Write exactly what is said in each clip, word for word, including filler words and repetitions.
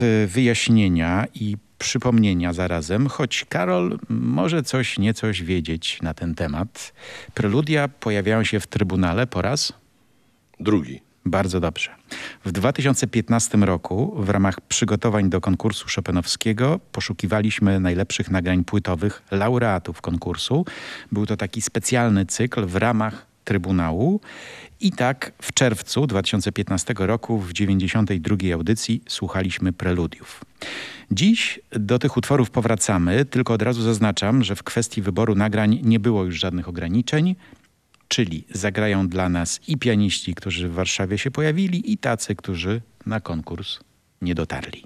wyjaśnienia i przypomnienia zarazem, choć Karol może coś niecoś wiedzieć na ten temat. Preludia pojawiają się w Trybunale po raz drugi. Bardzo dobrze. W dwa tysiące piętnastym roku w ramach przygotowań do konkursu chopinowskiego poszukiwaliśmy najlepszych nagrań płytowych laureatów konkursu. Był to taki specjalny cykl w ramach Trybunału. I tak w czerwcu dwa tysiące piętnastego roku w dziewięćdziesiątej drugiej audycji słuchaliśmy preludiów. Dziś do tych utworów powracamy, tylko od razu zaznaczam, że w kwestii wyboru nagrań nie było już żadnych ograniczeń, czyli zagrają dla nas i pianiści, którzy w Warszawie się pojawili, i tacy, którzy na konkurs nie dotarli.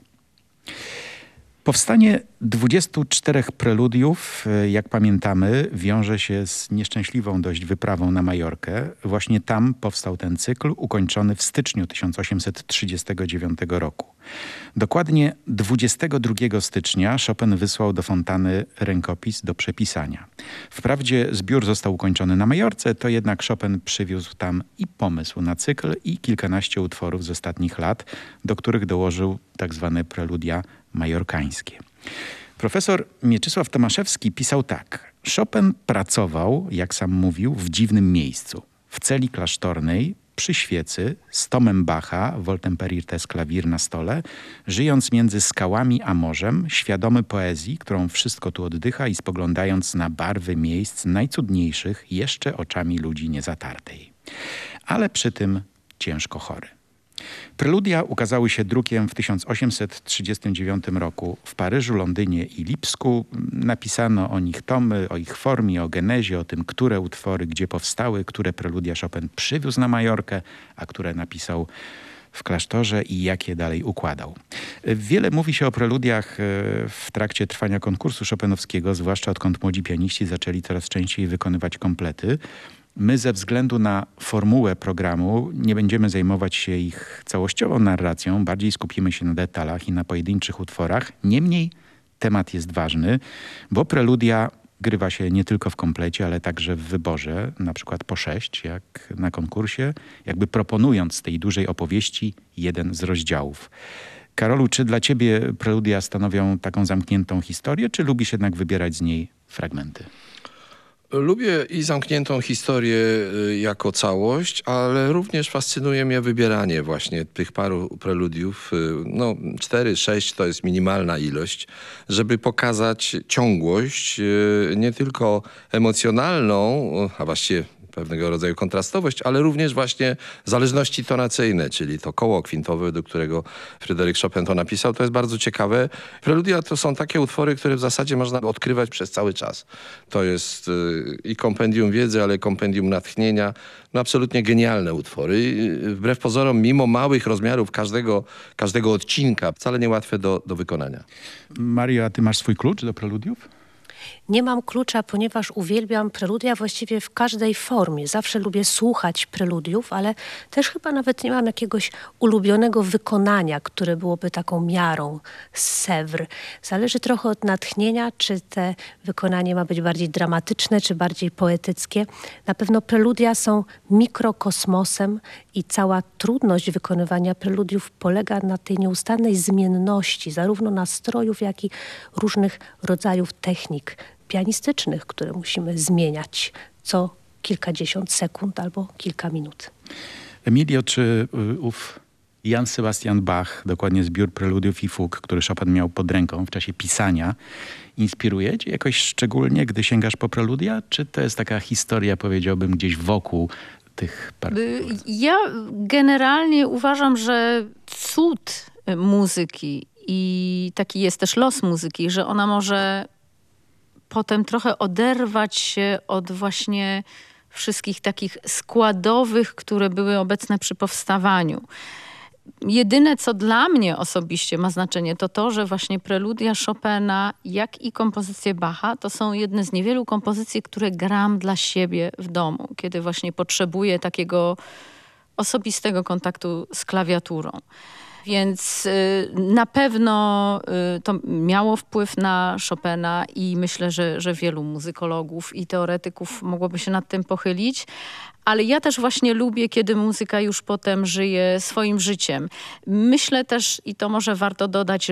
Powstanie dwudziestu czterech preludiów, jak pamiętamy, wiąże się z nieszczęśliwą dość wyprawą na Majorkę. Właśnie tam powstał ten cykl, ukończony w styczniu tysiąc osiemset trzydziestego dziewiątego roku. Dokładnie dwudziestego drugiego stycznia Chopin wysłał do Fontany rękopis do przepisania. Wprawdzie zbiór został ukończony na Majorce, to jednak Chopin przywiózł tam i pomysł na cykl, i kilkanaście utworów z ostatnich lat, do których dołożył tak zwane preludia majorkańskie. Profesor Mieczysław Tomaszewski pisał tak. Chopin pracował, jak sam mówił, w dziwnym miejscu. W celi klasztornej, przy świecy, z tomem Bacha, Woltemperir tes klawir na stole, żyjąc między skałami a morzem, świadomy poezji, którą wszystko tu oddycha, i spoglądając na barwy miejsc najcudniejszych jeszcze oczami ludzi niezatartej. Ale przy tym ciężko chory. Preludia ukazały się drukiem w tysiąc osiemset trzydziestym dziewiątym roku w Paryżu, Londynie i Lipsku. Napisano o nich tomy, o ich formie, o genezie, o tym, które utwory gdzie powstały, które preludia Chopin przywiózł na Majorkę, a które napisał w klasztorze i jakie dalej układał. Wiele mówi się o preludiach w trakcie trwania konkursu chopinowskiego, zwłaszcza odkąd młodzi pianiści zaczęli coraz częściej wykonywać komplety. My ze względu na formułę programu nie będziemy zajmować się ich całościową narracją, bardziej skupimy się na detalach i na pojedynczych utworach. Niemniej temat jest ważny, bo preludia grywa się nie tylko w komplecie, ale także w wyborze, na przykład po sześć, jak na konkursie, jakby proponując z tej dużej opowieści jeden z rozdziałów. Karolu, czy dla ciebie preludia stanowią taką zamkniętą historię, czy lubisz jednak wybierać z niej fragmenty? Lubię i zamkniętą historię jako całość, ale również fascynuje mnie wybieranie właśnie tych paru preludiów. No, cztery, sześć to jest minimalna ilość, żeby pokazać ciągłość, nie tylko emocjonalną, a właściwie pewnego rodzaju kontrastowość, ale również właśnie zależności tonacyjne, czyli to koło kwintowe, do którego Fryderyk Chopin to napisał. To jest bardzo ciekawe. Preludia to są takie utwory, które w zasadzie można odkrywać przez cały czas. To jest y, i kompendium wiedzy, ale kompendium natchnienia. No absolutnie genialne utwory. Wbrew pozorom, mimo małych rozmiarów każdego, każdego odcinka, wcale niełatwe do, do wykonania. Mario, a ty masz swój klucz do preludiów? Nie mam klucza, ponieważ uwielbiam preludia właściwie w każdej formie. Zawsze lubię słuchać preludiów, ale też chyba nawet nie mam jakiegoś ulubionego wykonania, które byłoby taką miarą z Sèvres. Zależy trochę od natchnienia, czy te wykonanie ma być bardziej dramatyczne, czy bardziej poetyckie. Na pewno preludia są mikrokosmosem i cała trudność wykonywania preludiów polega na tej nieustannej zmienności, zarówno nastrojów, jak i różnych rodzajów technik pianistycznych, które musimy zmieniać co kilkadziesiąt sekund albo kilka minut. Emilio, czy ów Jan Sebastian Bach, dokładnie zbiór preludiów i fug, który Chopin miał pod ręką w czasie pisania, inspiruje cię jakoś szczególnie, gdy sięgasz po preludia? Czy to jest taka historia, powiedziałbym, gdzieś wokół tych partytur? Ja generalnie uważam, że cud muzyki i taki jest też los muzyki, że ona może potem trochę oderwać się od właśnie wszystkich takich składowych, które były obecne przy powstawaniu. Jedyne, co dla mnie osobiście ma znaczenie, to to, że właśnie preludia Chopina, jak i kompozycje Bacha, to są jedne z niewielu kompozycji, które gram dla siebie w domu, kiedy właśnie potrzebuję takiego osobistego kontaktu z klawiaturą. Więc y, na pewno y, to miało wpływ na Chopina i myślę, że, że wielu muzykologów i teoretyków mogłoby się nad tym pochylić. Ale ja też właśnie lubię, kiedy muzyka już potem żyje swoim życiem. Myślę też, i to może warto dodać,